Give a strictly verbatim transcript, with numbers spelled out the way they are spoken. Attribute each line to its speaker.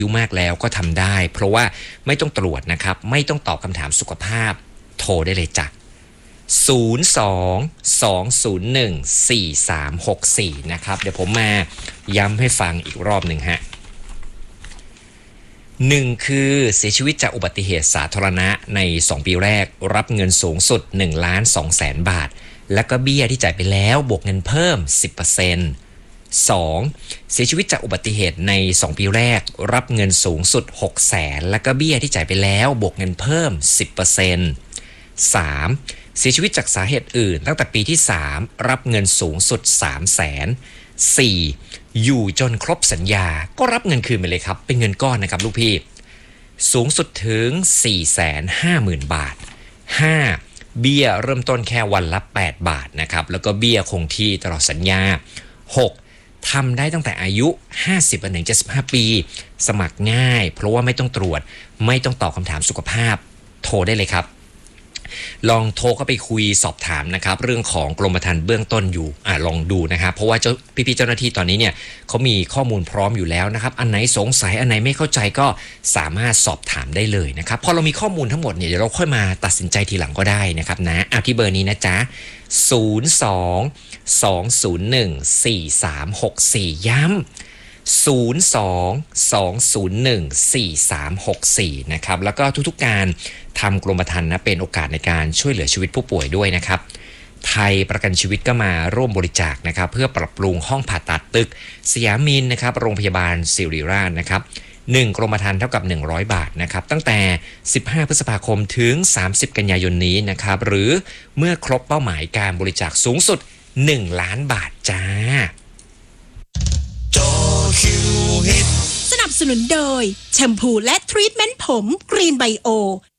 Speaker 1: อายุมากแล้วก็ทำได้เพราะว่าไม่ต้องตรวจนะครับไม่ต้องตอบคำถามสุขภาพโทรได้เลยจ้ะศูนย์ สอง สอง ศูนย์ หนึ่ง สี่ สาม หก สี่นะครับเดี๋ยวผมมาย้ำให้ฟังอีกรอบหนึ่งฮะหนึ่งคือเสียชีวิตจากอุบัติเหตุสาธารณะในสองปีแรกรับเงินสูงสุดหนึ่งล้านสองแสนบาทแล้วก็เบี้ยที่จ่ายไปแล้วบวกเงินเพิ่ม สิบเปอร์เซ็นต์ สองเสียชีวิตจากอุบัติเหตุในสองปีแรกรับเงินสูงสุดหกแสนแล้วก็เบี้ยที่จ่ายไปแล้วบวกเงินเพิ่ม สิบเปอร์เซ็นต์ สามเสียชีวิตจากสาเหตุอื่นตั้งแต่ปีที่สามรับเงินสูงสุดสามแสน สี่อยู่จนครบสัญญาก็รับเงินคืนไปเลยครับเป็นเงินก้อนนะครับลูกพี่สูงสุดถึง สี่แสนห้าหมื่น บาท ห้าเบี้ยเริ่มต้นแค่วันละแปดบาทนะครับแล้วก็เบี้ยคงที่ตลอดสัญญา หกทำได้ตั้งแต่อายุห้าสิบถึงเจ็ดสิบห้าปีสมัครง่ายเพราะว่าไม่ต้องตรวจไม่ต้องตอบคำถามสุขภาพโทรได้เลยครับลองโทรเข้าไปคุยสอบถามนะครับเรื่องของกรมธรรม์เบื้องต้นอยู่อ่าลองดูนะครับเพราะว่าเจ้าพี่ๆเจ้าหน้าที่ตอนนี้เนี่ยเขามีข้อมูลพร้อมอยู่แล้วนะครับอันไหนสงสัยอันไหนไม่เข้าใจก็สามารถสอบถามได้เลยนะครับพอเรามีข้อมูลทั้งหมดเนี่ยเดี๋ยวเราค่อยมาตัดสินใจทีหลังก็ได้นะครับนะเอาที่เบอร์นี้นะจ๊ะศูนย์ สอง สอง ศูนย์ หนึ่ง สี่ สาม หก สี่ย้ำศูนย์ สอง สอง ศูนย์ หนึ่ง สี่ สาม หก สี่นะครับแล้วก็ทุกๆการทำกรมธรรม์นะเป็นโอกาสในการช่วยเหลือชีวิตผู้ป่วยด้วยนะครับไทยประกันชีวิตก็มาร่วมบริจาคนะครับเพื่อปรับปรุงห้องผ่าตัดตึกสยามินนะครับโรงพยาบาลศิริราชนะครับหนึ่งกรมธรรม์เท่ากับหนึ่งร้อยบาทนะครับตั้งแต่สิบห้าพฤษภาคมถึงสามสิบกันยายนนี้นะครับหรือเมื่อครบเป้าหมายการบริจาคสูงสุดหนึ่งล้านบาทจ้า
Speaker 2: สนับสนุนโดยแชมพูและทรีทเมนต์ผมกรีนไบโอ